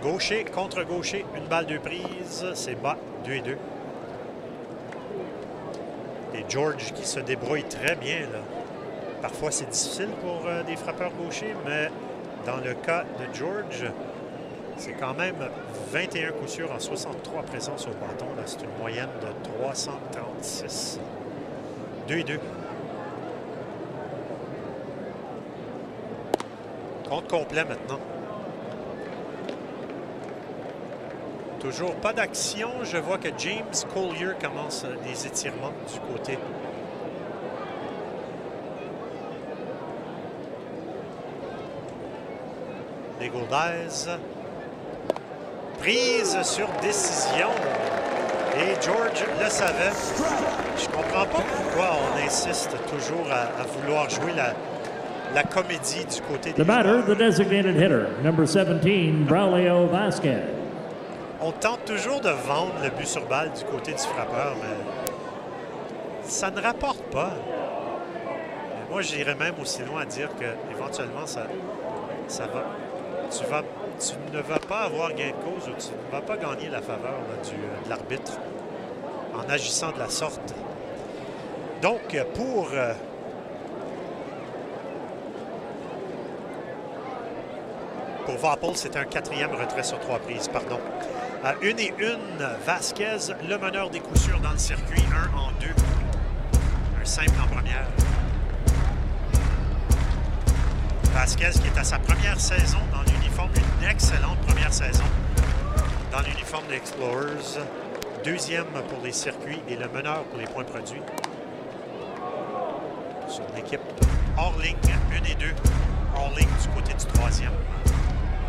Gaucher contre gaucher, une balle deux prises, c'est bas, 2-2. Et George qui se débrouille très bien, là. Parfois, c'est difficile pour des frappeurs gauchers, mais dans le cas de George, c'est quand même 21 coups sûrs en 63 présences au bâton. C'est une moyenne de 336. 2-2. Compte complet maintenant. Toujours pas d'action. Je vois que James Collier commence des étirements du côté. Les Goldeyes. Prise sur décision. Et George le savait. Je comprends pas pourquoi on insiste toujours à vouloir jouer la comédie du côté des The batter, joueurs. the designated hitter, number 17, Braulio Vasquez. On tente toujours de vendre le but sur balle du côté du frappeur, mais ça ne rapporte pas. Mais moi, j'irais même aussi loin à dire qu'éventuellement, ça va. Tu ne vas pas avoir gain de cause ou tu ne vas pas gagner la faveur là, de l'arbitre en agissant de la sorte. Donc, pour Vapple, c'est un quatrième retrait sur 3 prises, pardon. À 1-1, Vasquez, le meneur des coups sûrs dans le circuit, 1 en 2. Un simple en première. Vasquez qui est à sa première saison dans l'uniforme, une excellente première saison dans l'uniforme des Explorers. Deuxième pour les circuits et le meneur pour les points produits. Son équipe hors ligne, 1-2.